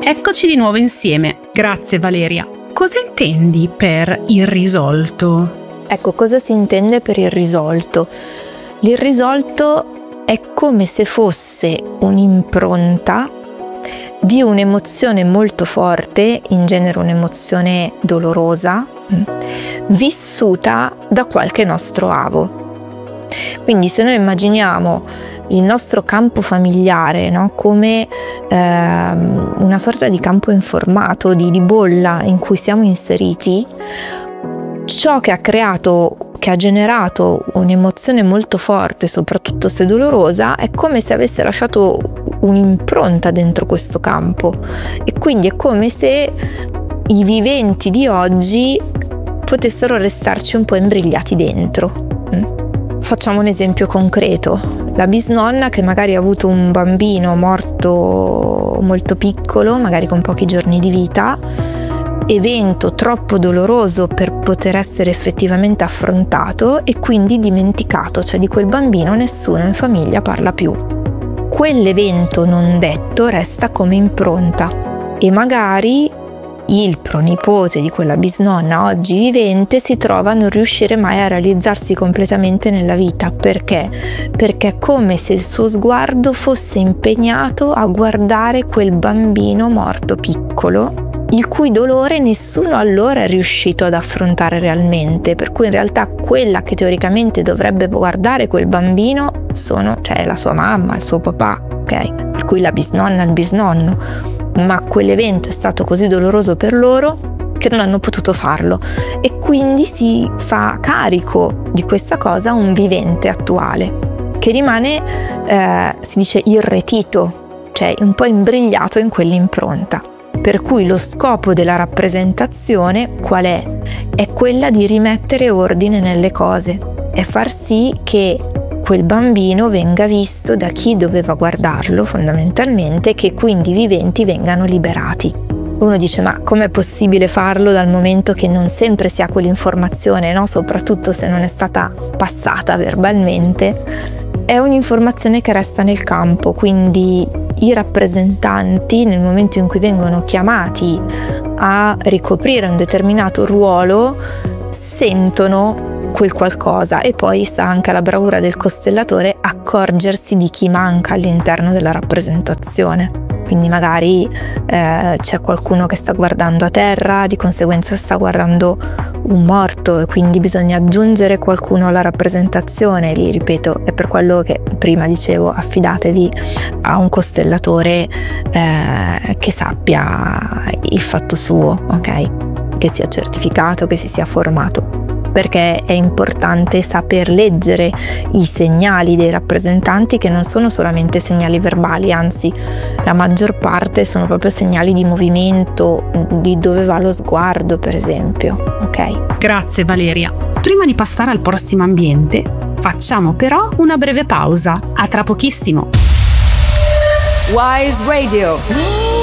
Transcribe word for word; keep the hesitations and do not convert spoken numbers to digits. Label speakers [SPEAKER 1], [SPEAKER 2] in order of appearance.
[SPEAKER 1] Eccoci di nuovo insieme. Grazie Valeria. Cosa intendi per irrisolto?
[SPEAKER 2] Ecco, cosa si intende per irrisolto? L'irrisolto è come se fosse un'impronta di un'emozione molto forte, in genere un'emozione dolorosa, vissuta da qualche nostro avo. Quindi se noi immaginiamo il nostro campo familiare, no, come ehm, una sorta di campo informato, di, di bolla in cui siamo inseriti, ciò che ha creato, che ha generato un'emozione molto forte, soprattutto se dolorosa, è come se avesse lasciato un'impronta dentro questo campo, e quindi è come se i viventi di oggi potessero restarci un po' imbrigliati dentro. Facciamo un esempio concreto: la bisnonna che magari ha avuto un bambino morto molto piccolo, magari con pochi giorni di vita, evento troppo doloroso per poter essere effettivamente affrontato e quindi dimenticato, cioè di quel bambino nessuno in famiglia parla più. Quell'evento non detto resta come impronta e magari il pronipote di quella bisnonna oggi vivente si trova a non riuscire mai a realizzarsi completamente nella vita. Perché? Perché è come se il suo sguardo fosse impegnato a guardare quel bambino morto piccolo, il cui dolore nessuno allora è riuscito ad affrontare realmente, per cui in realtà quella che teoricamente dovrebbe guardare quel bambino sono, cioè la sua mamma, il suo papà, ok? Per cui la bisnonna, il bisnonno. Ma quell'evento è stato così doloroso per loro che non hanno potuto farlo, e quindi si fa carico di questa cosa un vivente attuale che rimane, eh, si dice, irretito, cioè un po' imbrigliato in quell'impronta. Per cui lo scopo della rappresentazione qual è? È quella di rimettere ordine nelle cose e far sì che quel bambino venga visto da chi doveva guardarlo fondamentalmente, che quindi i viventi vengano liberati. Uno dice: ma com'è possibile farlo dal momento che non sempre si ha quell'informazione, no? Soprattutto se non è stata passata verbalmente. È un'informazione che resta nel campo, quindi i rappresentanti nel momento in cui vengono chiamati a ricoprire un determinato ruolo sentono quel qualcosa, e poi sta anche alla bravura del costellatore accorgersi di chi manca all'interno della rappresentazione. Quindi magari eh, c'è qualcuno che sta guardando a terra, di conseguenza sta guardando un morto, e quindi bisogna aggiungere qualcuno alla rappresentazione. Lì, ripeto, è per quello che prima dicevo, affidatevi a un costellatore eh, che sappia il fatto suo, ok? Che sia certificato, che si sia formato, perché è importante saper leggere i segnali dei rappresentanti, che non sono solamente segnali verbali, anzi la maggior parte sono proprio segnali di movimento, di dove va lo sguardo, per esempio. Ok?
[SPEAKER 1] Grazie Valeria. Prima di passare al prossimo ambiente, facciamo però una breve pausa. A tra pochissimo.
[SPEAKER 3] Wise Radio.